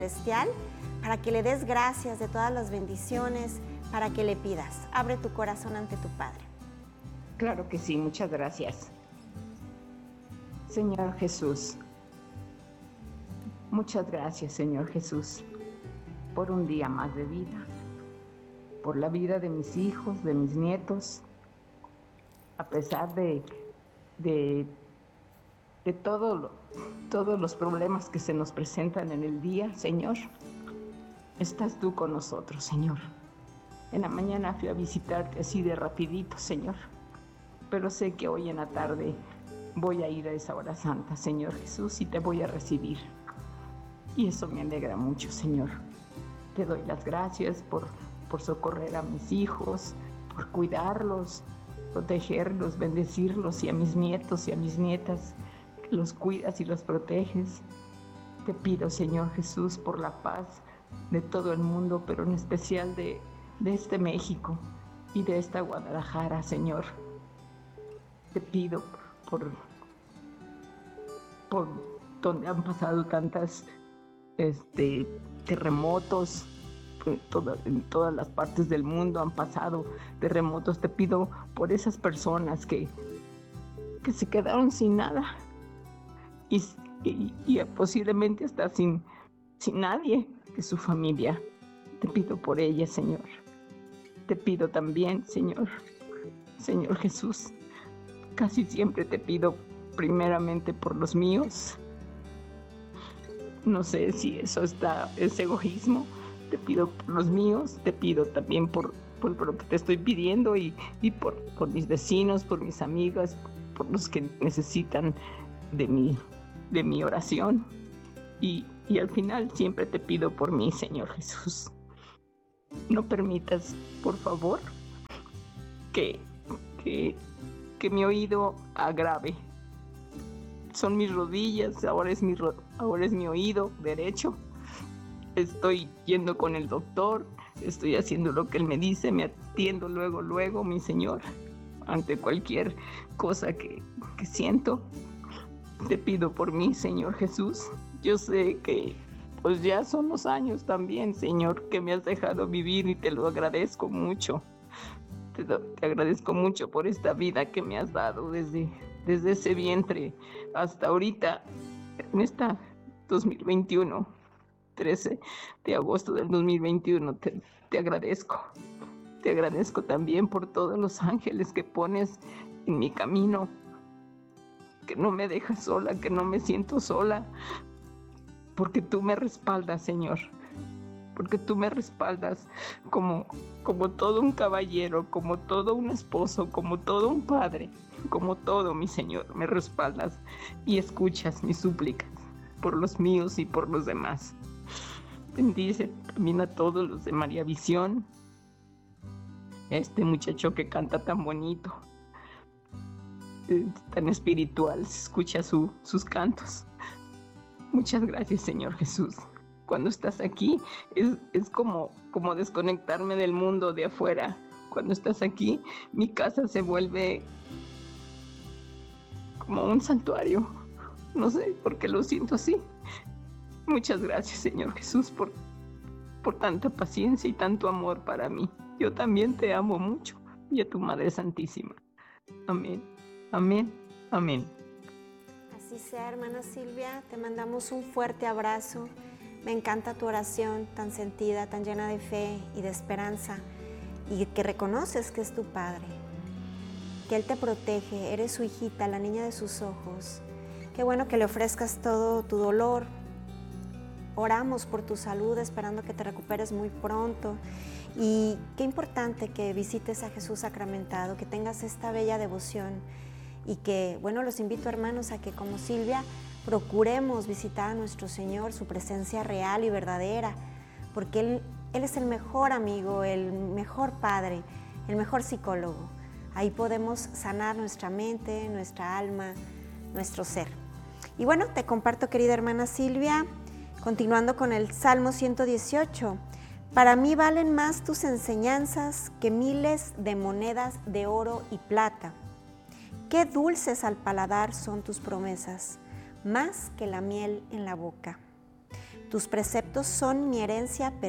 Celestial, para que le des gracias de todas las bendiciones, para que le pidas. Abre tu corazón ante tu Padre. Claro que sí, muchas gracias. Señor Jesús, muchas gracias, Señor Jesús, por un día más de vida, por la vida de mis hijos, de mis nietos, a pesar de todos los problemas que se nos presentan en el día, Señor, estás tú con nosotros, Señor. En la mañana fui a visitarte así de rapidito, Señor, pero sé que hoy en la tarde voy a ir a esa hora santa, Señor Jesús, y te voy a recibir. Y eso me alegra mucho, Señor. Te doy las gracias por socorrer a mis hijos, por cuidarlos, protegerlos, bendecirlos, y a mis nietos y a mis nietas, que los cuidas y los proteges. Te pido, Señor Jesús, por la paz de todo el mundo, pero en especial de este México y de esta Guadalajara, Señor. Te pido por donde han pasado tantas terremotos, en todas las partes del mundo han pasado terremotos. Te pido por esas personas que se quedaron sin nada y posiblemente hasta sin nadie de su familia. Te pido por ellas, Señor. Te pido también, Señor Jesús, casi siempre te pido primeramente por los míos. No sé si eso es egoísmo. Te pido por los míos, te pido también por lo que te estoy pidiendo y por mis vecinos, por mis amigas, por los que necesitan de mi oración. Y al final siempre te pido por mí, Señor Jesús. No permitas, por favor, que mi oído agrave. Son mis rodillas, ahora es mi oído derecho. Estoy yendo con el doctor, estoy haciendo lo que él me dice, me atiendo luego, mi Señor, ante cualquier cosa que siento. Te pido por mí, Señor Jesús. Yo sé que pues ya son los años también, Señor, que me has dejado vivir, y te lo agradezco mucho. Te agradezco mucho por esta vida que me has dado desde ese vientre hasta ahorita, en esta 2021, 13 de agosto del 2021. Te agradezco. Te agradezco también por todos los ángeles que pones en mi camino, que no me dejas sola, que no me siento sola, porque tú me respaldas, Señor. Porque tú me respaldas como todo un caballero, como todo un esposo, como todo un padre, como todo, mi Señor. Me respaldas y escuchas mis súplicas por los míos y por los demás. Bendice también a todos los de María Visión, este muchacho que canta tan bonito, tan espiritual, se escucha sus cantos. Muchas gracias, Señor Jesús. Cuando estás aquí es como desconectarme del mundo de afuera. Cuando estás aquí, mi casa se vuelve como un santuario. No sé por qué lo siento así. Muchas gracias, Señor Jesús, por tanta paciencia y tanto amor para mí. Yo también te amo mucho, y a tu Madre Santísima. Amén, amén, amén. Así sea, hermana Silvia, te mandamos un fuerte abrazo. Me encanta tu oración tan sentida, tan llena de fe y de esperanza, y que reconoces que es tu Padre, que Él te protege, eres su hijita, la niña de sus ojos. Qué bueno que le ofrezcas todo tu dolor. Oramos por tu salud, esperando que te recuperes muy pronto. Y qué importante que visites a Jesús sacramentado, que tengas esta bella devoción, y que, bueno, los invito, hermanos, a que como Silvia procuremos visitar a nuestro Señor, su presencia real y verdadera, porque Él es el mejor amigo, el mejor padre, el mejor psicólogo. Ahí podemos sanar nuestra mente, nuestra alma, nuestro ser. Y bueno, te comparto, querida hermana Silvia, continuando con el Salmo 118. Para mí valen más tus enseñanzas que miles de monedas de oro y plata. Qué dulces al paladar son tus promesas, más que la miel en la boca. Tus preceptos son mi herencia